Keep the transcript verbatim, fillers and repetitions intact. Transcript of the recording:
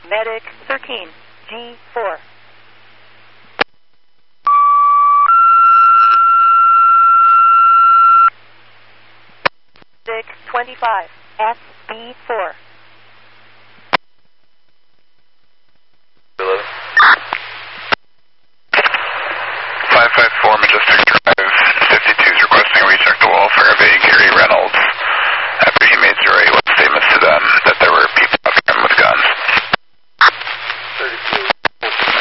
Medic thirteen, G four. Medic twenty-five, S B four. five five four Majestic Drive, fifty-two is requesting a recheck the wall for a vague.